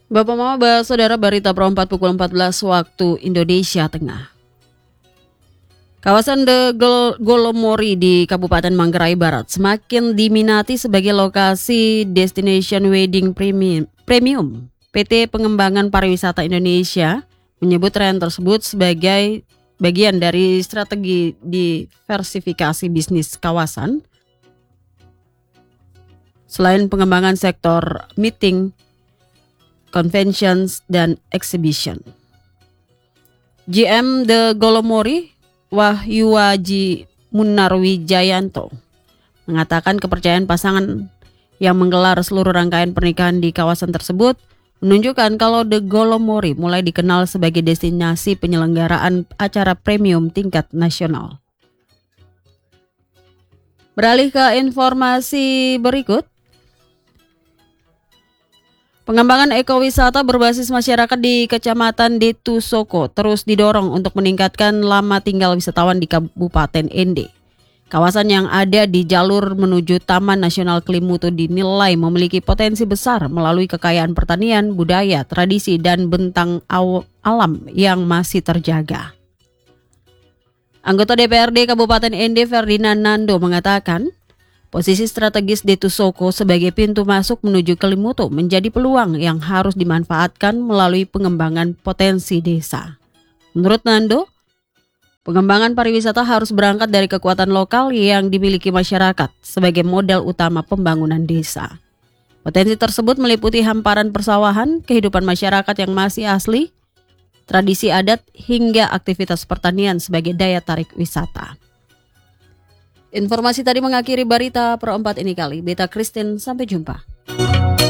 Bapak Mama, Saudara, Berita Perempat pukul 14 waktu Indonesia Tengah. Kawasan The Golomori di Kabupaten Manggarai Barat semakin diminati sebagai lokasi destination wedding premium. PT Pengembangan Pariwisata Indonesia menyebut tren tersebut sebagai bagian dari strategi diversifikasi bisnis kawasan. Selain pengembangan sektor meeting, conventions, dan exhibition. GM The Golomori, Wahyuwaji Munarwijayanto, mengatakan kepercayaan pasangan yang menggelar seluruh rangkaian pernikahan di kawasan tersebut menunjukkan kalau The Golomori mulai dikenal sebagai destinasi penyelenggaraan acara premium tingkat nasional. Beralih ke informasi berikut. Pengembangan ekowisata berbasis masyarakat di Kecamatan Detusoko terus didorong untuk meningkatkan lama tinggal wisatawan di Kabupaten Ende. Kawasan yang ada di jalur menuju Taman Nasional Kelimutu dinilai memiliki potensi besar melalui kekayaan pertanian, budaya, tradisi, dan bentang alam yang masih terjaga. Anggota DPRD Kabupaten Ende Ferdinand Nando mengatakan, posisi strategis Detusoko sebagai pintu masuk menuju Kelimutu menjadi peluang yang harus dimanfaatkan melalui pengembangan potensi desa. Menurut Nando, pengembangan pariwisata harus berangkat dari kekuatan lokal yang dimiliki masyarakat sebagai modal utama pembangunan desa. Potensi tersebut meliputi hamparan persawahan, kehidupan masyarakat yang masih asli, tradisi adat, hingga aktivitas pertanian sebagai daya tarik wisata. Informasi tadi mengakhiri Berita Perempat ini kali. Beta Christine, sampai jumpa.